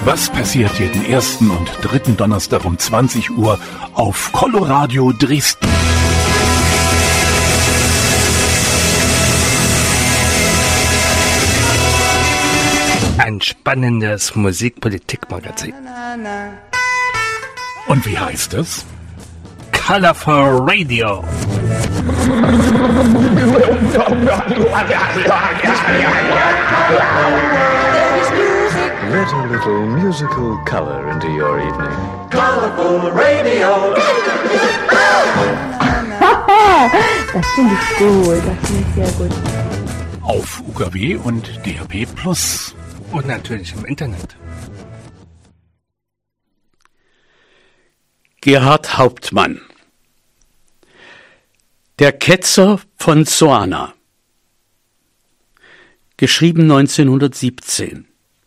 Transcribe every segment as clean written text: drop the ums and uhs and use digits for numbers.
Was passiert jeden ersten und dritten Donnerstag um 20 Uhr auf Coloradio Dresden? Ein spannendes Musikpolitikmagazin. Und wie heißt es? Colorful Radio. Let a little musical color into your evening. Colorful Radio. Das finde ich gut, das finde ich sehr gut. Auf UKW und DAB+. Und natürlich im Internet. Gerhard Hauptmann. Der Ketzer von Soana. Geschrieben 1917.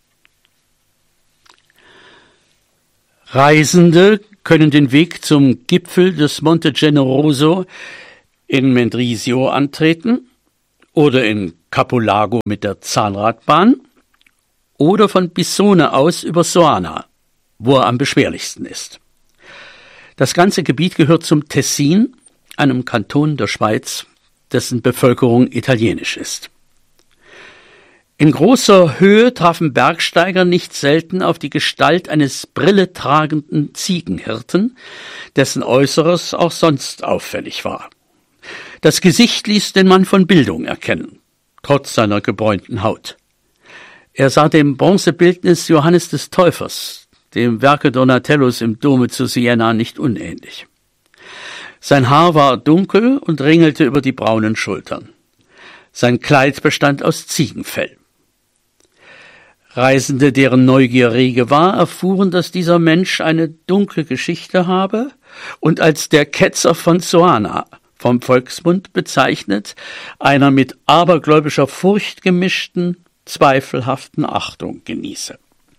Reisende können den Weg zum Gipfel des Monte Generoso in Mendrisio antreten oder in Capolago mit der Zahnradbahn oder von Bissone aus über Soana, wo er am beschwerlichsten ist. Das ganze Gebiet gehört zum Tessin, einem Kanton der Schweiz, dessen Bevölkerung italienisch ist. In großer Höhe trafen Bergsteiger nicht selten auf die Gestalt eines brilletragenden Ziegenhirten, dessen Äußeres auch sonst auffällig war. Das Gesicht ließ den Mann von Bildung erkennen, trotz seiner gebräunten Haut. Er sah dem Bronzebildnis Johannes des Täufers, dem Werke Donatellos im Dome zu Siena, nicht unähnlich. Sein Haar war dunkel und ringelte über die braunen Schultern. Sein Kleid bestand aus Ziegenfell. Reisende, deren Neugier rege war, erfuhren, dass dieser Mensch eine dunkle Geschichte habe und als der Ketzer von Soana, vom Volksmund bezeichnet, einer mit abergläubischer Furcht gemischten, zweifelhaften Achtung genieße.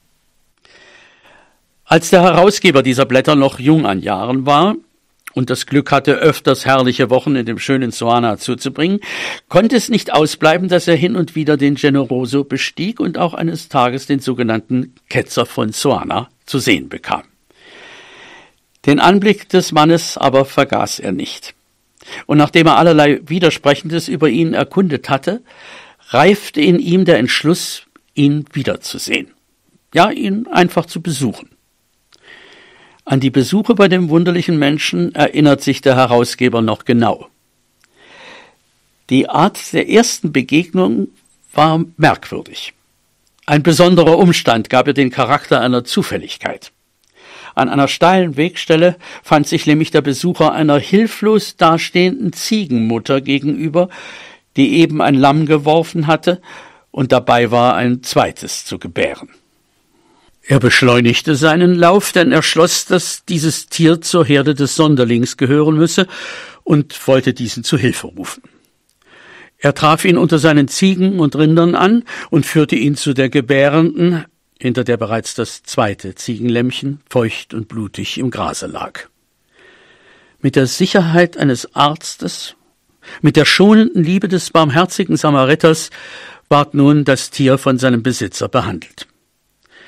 Als der Herausgeber dieser Blätter noch jung an Jahren war und das Glück hatte, öfters herrliche Wochen in dem schönen Soana zuzubringen, konnte es nicht ausbleiben, dass er hin und wieder den Generoso bestieg und auch eines Tages den sogenannten Ketzer von Soana zu sehen bekam. Den Anblick des Mannes aber vergaß er nicht. Und nachdem er allerlei Widersprechendes über ihn erkundet hatte, reifte in ihm der Entschluss, ihn wiederzusehen. Ja, ihn einfach zu besuchen. An die Besuche bei dem wunderlichen Menschen erinnert sich der Herausgeber noch genau. Die Art der ersten Begegnung war merkwürdig. Ein besonderer Umstand gab ihr den Charakter einer Zufälligkeit. An einer steilen Wegstelle fand sich nämlich der Besucher einer hilflos dastehenden Ziegenmutter gegenüber, die eben ein Lamm geworfen hatte und dabei war, ein zweites zu gebären. Er beschleunigte seinen Lauf, denn er schloss, dass dieses Tier zur Herde des Sonderlings gehören müsse und wollte diesen zu Hilfe rufen. Er traf ihn unter seinen Ziegen und Rindern an und führte ihn zu der Gebärenden, hinter der bereits das zweite Ziegenlämmchen feucht und blutig im Grase lag. Mit der Sicherheit eines Arztes, mit der schonenden Liebe des barmherzigen Samariters ward nun das Tier von seinem Besitzer behandelt.